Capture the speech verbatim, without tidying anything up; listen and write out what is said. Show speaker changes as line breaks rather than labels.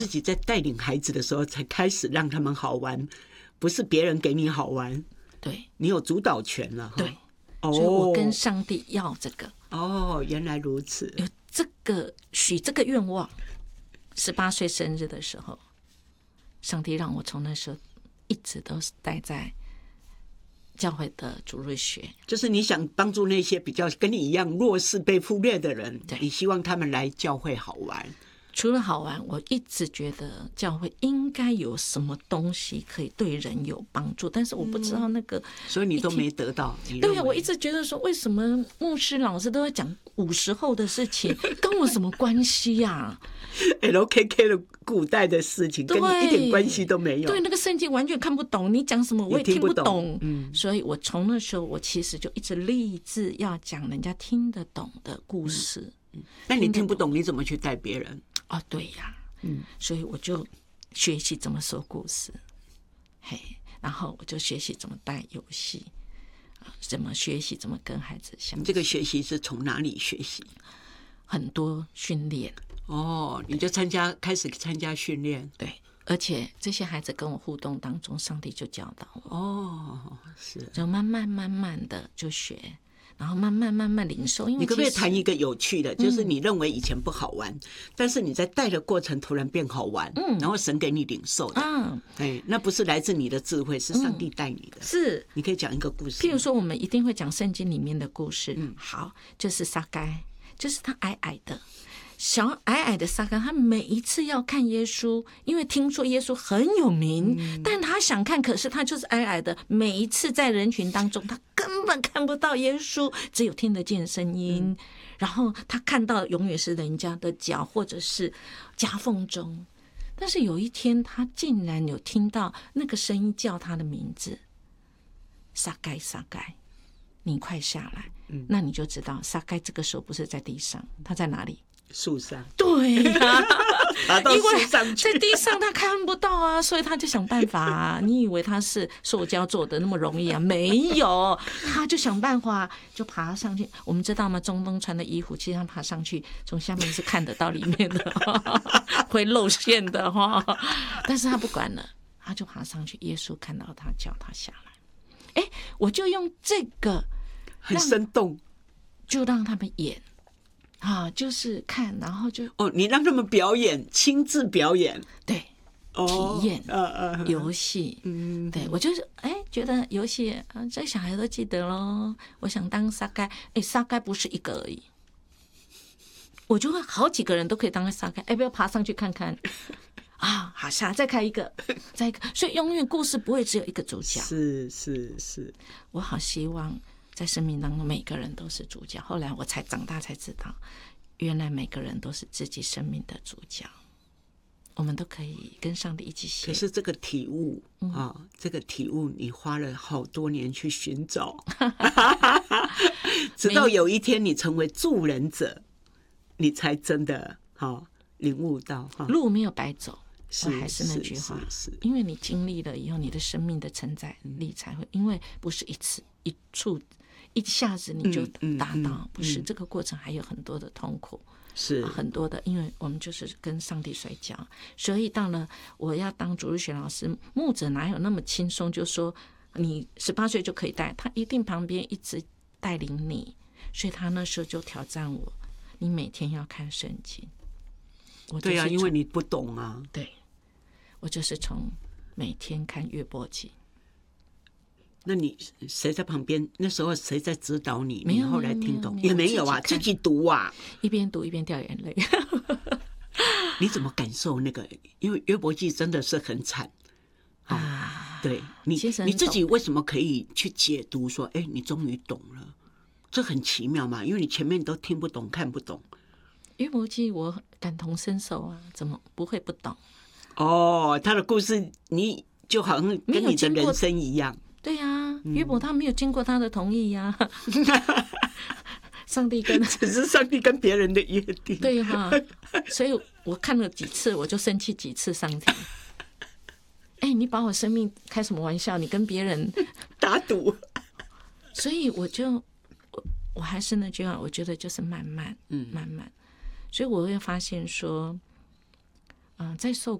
自己在带领孩子的时候才开始让他们好玩，不是别人给你好玩，
对，
你有主导权了。
对，
哦，
所以我跟上帝要这个。
哦，原来如此，
有这个许这个愿望。十八岁生日的时候，上帝让我从那时候一直都是待在教会的主日学，
就是你想帮助那些比较跟你一样弱势被忽略的人，你希望他们来教会好玩。
除了好玩，我一直觉得教会应该有什么东西可以对人有帮助，但是我不知道那个，嗯、
所以你都没得到。
对呀，我一直觉得说，为什么牧师老师都在讲五十后的事情，跟我什么关系呀、啊、
？L K K 的古代的事情跟你一点关系都没有。
对，那个圣经完全看不懂，你讲什么我也听不懂。
不懂嗯，
所以我从那时候，我其实就一直立志要讲人家听得懂的故事。嗯
嗯、那你听不懂，你怎么去带别人？
哦，对呀，嗯，所以我就学习怎么说故事，嘿，然后我就学习怎么带游戏，怎么学习怎么跟孩子相处。
你这个学习是从哪里学习？
很多训练。
哦，你就参加开始参加训练，
对，而且这些孩子跟我互动当中，上帝就教导我。
哦，是，
就慢慢慢慢的就学。然后慢慢慢慢领受，因为
你可不可以谈一个有趣的，就是你认为以前不好玩，嗯、但是你在带的过程突然变好玩，嗯，然后神给你领受的，嗯，哎，那不是来自你的智慧，是上帝带你的。嗯、是，你可以讲一个故事。
譬如说，我们一定会讲圣经里面的故事。嗯，好，就是撒该，就是他矮矮的。小矮矮的撒该，他每一次要看耶稣，因为听说耶稣很有名，嗯、但他想看，可是他就是矮矮的。每一次在人群当中，他根本看不到耶稣，只有听得见声音。嗯、然后他看到永远是人家的脚或者是夹缝中。但是有一天，他竟然有听到那个声音叫他的名字，撒该撒该，你快下来。嗯、那你就知道撒该这个时候不是在地上，他在哪里？
树上。
对呀、啊，
爬到树上去，
在地上他看不到啊，所以他就想办法啊。你以为他是塑胶做的那么容易啊？没有，他就想办法就爬上去。我们知道吗？中东穿的衣服，其实他爬上去从下面是看得到里面的，会露馅的哈。但是他不管了，他就爬上去。耶稣看到他，叫他下来。哎，我就用这个
很生动，
就让他们演。啊，就是看，然后就
哦，你让他们表演，亲自表演，
对，
哦、
体验，
呃呃，
游戏，嗯，对我就是哎，觉得游戏啊，这小孩都记得咯。我想当撒该，哎，撒该不是一个而已，我就会好几个人都可以当撒该，哎，不要爬上去看看啊，好，下再开一个，再一个，所以永远故事不会只有一个主角，
是是是，
我好希望。在生命当中，每个人都是主角。后来我才长大才知道，原来每个人都是自己生命的主角。我们都可以跟上帝一起写。
可是这个体悟、嗯哦、这个体悟你花了好多年去寻找，直到有一天你成为助人者，你才真的、哦、领悟到、哦、
路没有白走。
是
还是那句话，因为你经历了以后，你的生命的承载力才会，因为不是一次一触一下子你就达到，嗯嗯嗯、不是这个过程还有很多的痛苦，
是、
啊、很多的，因为我们就是跟上帝摔跤，所以到了我要当主日学老师，牧者哪有那么轻松？就说你十八岁就可以带，他一定旁边一直带领你，所以他那时候就挑战我，你每天要看圣经。我
对啊，因为你不懂啊。
对。我就是从每天看约伯记。
那你谁在旁边？那时候谁在指导你？
没有，
你后来听懂
没有
也没有啊，自己读啊，
一边读一边掉眼泪。
你怎么感受那个？因为约伯记真的是很惨啊。对你，你自己为什么可以去解读说，哎，你终于懂了？这很奇妙嘛，因为你前面都听不懂、看不懂。
约伯记我感同身受啊，怎么不会不懂？
哦，他的故事你就好像跟你的人生一样。
对啊，约伯他没有经过他的同意呀、啊。上帝跟
只是上帝跟别人的约定。
对哈、啊，所以我看了几次，我就生气几次上帝。哎、欸，你把我生命开什么玩笑？你跟别人
打赌。
所以我就我我还是那句话，我觉得就是慢慢，嗯，慢慢。所以我会发现说。 呃，在受